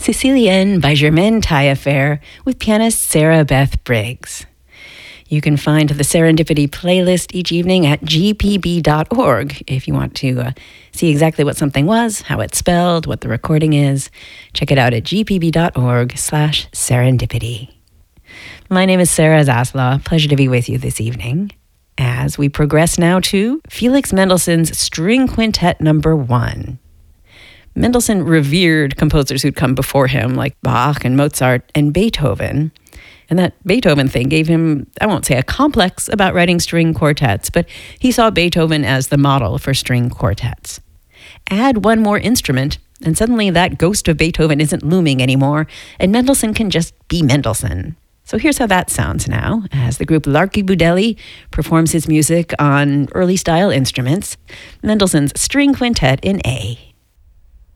Sicilienne by Germaine Taillefer with pianist Sarah Beth Briggs. You can find the Serendipity playlist each evening at gpb.org if you want to see exactly what something was, how it's spelled, what the recording is. Check it out at gpb.org/serendipity. My name is Sarah Zaslaw. Pleasure to be with you this evening as we progress now to Felix Mendelssohn's String Quintet Number 1. Mendelssohn revered composers who'd come before him, like Bach and Mozart and Beethoven. And that Beethoven thing gave him, I won't say a complex about writing string quartets, but he saw Beethoven as the model for string quartets. Add one more instrument, and suddenly that ghost of Beethoven isn't looming anymore, and Mendelssohn can just be Mendelssohn. So here's how that sounds now, as the group Larky Budelli performs his music on early-style instruments, Mendelssohn's String Quintet in A.